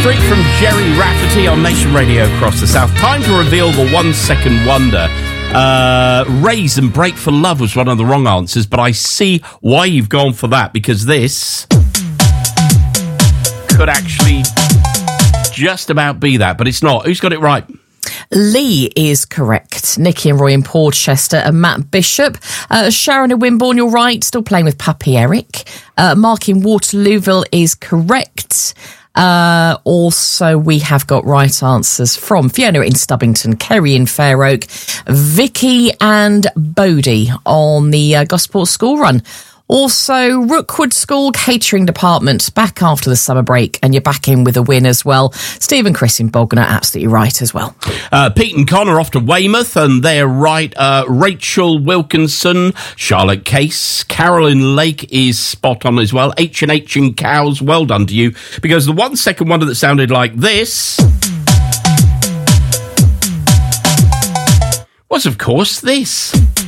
Street from Jerry Rafferty on Nation Radio across the South. Time to reveal the 1 second wonder. Raise and Break for Love was one of the wrong answers, but I see why you've gone for that, because this could actually just about be that, but it's not. Who's got it right? Lee is correct. Nikki and Roy in Portchester and Matt Bishop. Sharon in Wimborne, you're right. Still playing with Pappy Eric. Mark in Waterlooville is correct. Also, we have got right answers from Fiona in Stubbington, Kerry in Fair Oak, Vicky and Bodie on the Gosport School Run. Also, Rookwood School Catering Department back after the summer break, and you're back in with a win as well. Steve and Chris in Bognor, absolutely right as well. Pete and Connor off to Weymouth, and they're right. Rachel Wilkinson, Charlotte Case, Carolyn Lake is spot on as well. H&H and Cows, well done to you, because the 1 second wonder that sounded like this was, of course, this.